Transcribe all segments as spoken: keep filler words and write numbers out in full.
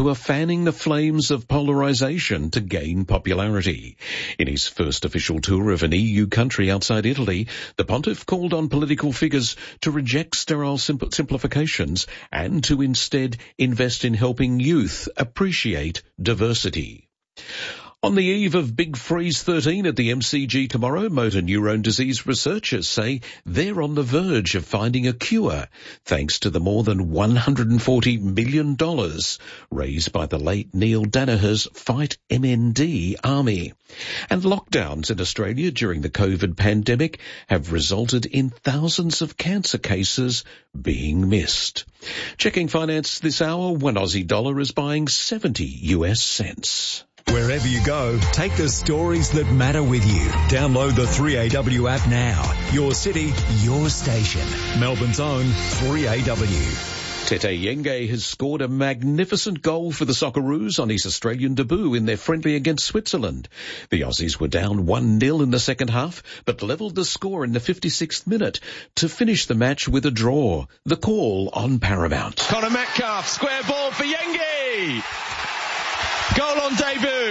who are fanning the flames of polarisation to gain popularity. In his first official tour of an E U country outside Italy, the pontiff called on political figures to reject sterile simpl- simplifications and to instead invest in helping youth appreciate diversity. On the eve of Big Freeze thirteen at the M C G tomorrow, motor neurone disease researchers say they're on the verge of finding a cure thanks to the more than one hundred forty million dollars raised by the late Neil Danaher's Fight M N D army. And lockdowns in Australia during the COVID pandemic have resulted in thousands of cancer cases being missed. Checking finance this hour, one Aussie dollar is buying seventy U S cents. Wherever you go, take the stories that matter with you. Download the three A W app now. Your city, your station. Melbourne's own three A W. Tete Yenge has scored a magnificent goal for the Socceroos on his Australian debut in their friendly against Switzerland. The Aussies were down one nil in the second half, but levelled the score in the fifty-sixth minute to finish the match with a draw. The call on Paramount. Connor Metcalf, square ball for Yenge. Goal on debut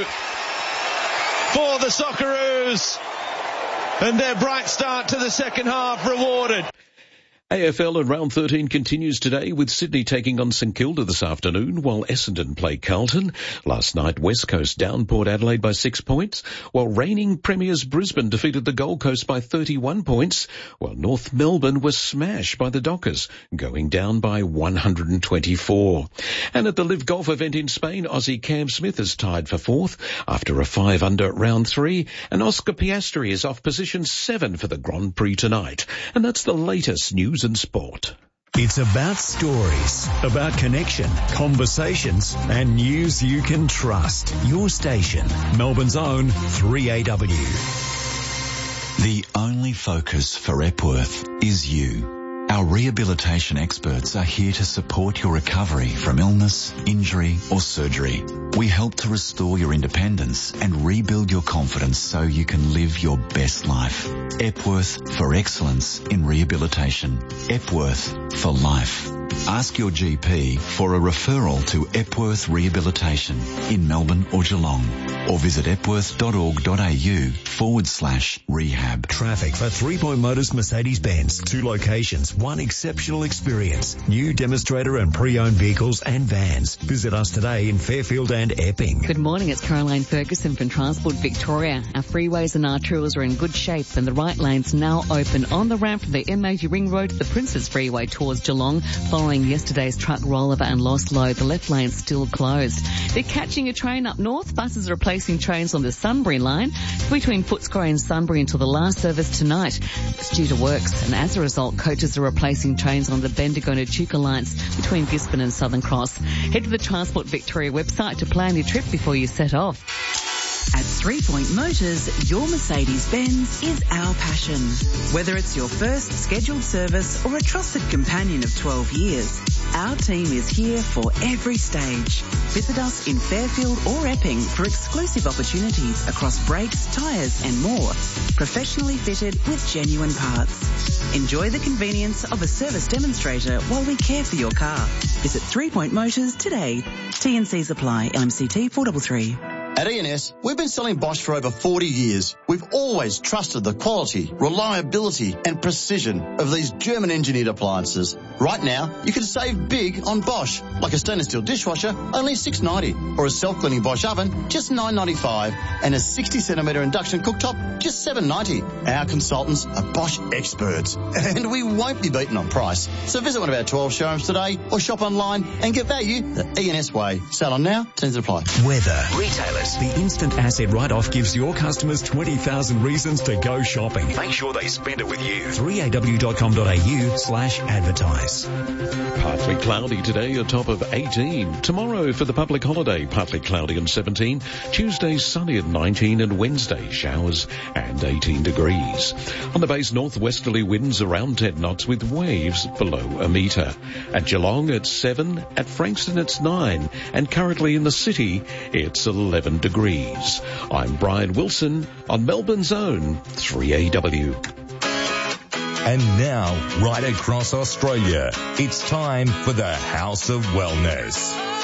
for the Socceroos, and their bright start to the second half rewarded. A F L and round thirteen continues today with Sydney taking on St Kilda this afternoon while Essendon play Carlton. Last night West Coast down Port Adelaide by six points while reigning premiers Brisbane defeated the Gold Coast by thirty-one points while North Melbourne was smashed by the Dockers going down by one hundred twenty-four. And at the Live Golf event in Spain, Aussie Cam Smith is tied for fourth after a five under round three and Oscar Piastri is off position seven for the Grand Prix tonight. And that's the latest news and sport. It's about stories, about connection, conversations, and news you can trust. Your station, Melbourne's own three A W. The only focus for Epworth is you. Our rehabilitation experts are here to support your recovery from illness, injury, or surgery. We help to restore your independence and rebuild your confidence so you can live your best life. Epworth for excellence in rehabilitation. Epworth for life. Ask your G P for a referral to Epworth Rehabilitation in Melbourne or Geelong, or visit epworth.org.au forward slash rehab. Traffic for Three Point Motors Mercedes-Benz. Two locations, one exceptional experience. New demonstrator and pre-owned vehicles and vans. Visit us today in Fairfield and Epping. Good morning, it's Caroline Ferguson from Transport Victoria. Our freeways and arterials are in good shape and the right lane's now open on the ramp from the M eighty Ring Road to the Princes Freeway towards Geelong. Following yesterday's truck rollover and lost load, the left lane's still closed. They're catching a train up north. Buses are replacing trains on the Sunbury line between Footscray and Sunbury until the last service tonight. It's due to works, and as a result, coaches are replacing trains on the Bendigo and Echuca lines between Gisborne and Southern Cross. Head to the Transport Victoria website to plan your trip before you set off. At Three Point Motors, your Mercedes-Benz is our passion. Whether it's your first scheduled service or a trusted companion of twelve years, our team is here for every stage. Visit us in Fairfield or Epping for exclusive opportunities across brakes, tyres and more. Professionally fitted with genuine parts. Enjoy the convenience of a service demonstrator while we care for your car. Visit Three Point Motors today. T and C's apply. L M C T four three three. At E and S, we've been selling Bosch for over forty years. We've always trusted the quality, reliability and precision of these German-engineered appliances. Right now, you can save big on Bosch, like a stainless steel dishwasher, only six dollars ninety, or a self-cleaning Bosch oven, just nine dollars ninety-five, and a sixty centimetre induction cooktop, just seven dollars ninety. Our consultants are Bosch experts, and we won't be beaten on price. So visit one of our twelve showrooms today, or shop online and get value the E and S way. Sale on now, terms apply. Weather. Retailers. The instant asset write-off gives your customers twenty thousand reasons to go shopping. Make sure they spend it with you. three A W dot com dot A U slash advertise. Partly cloudy today, a top of eighteen. Tomorrow for the public holiday, partly cloudy and seventeen. Tuesday sunny at nineteen and Wednesday showers and eighteen degrees. On the base, northwesterly winds around ten knots with waves below a metre. At Geelong it's seven, at Frankston it's nine, and currently in the city it's eleven degrees. I'm Brian Wilson on Melbourne's own three A W. And now, right across Australia, it's time for the House of Wellness.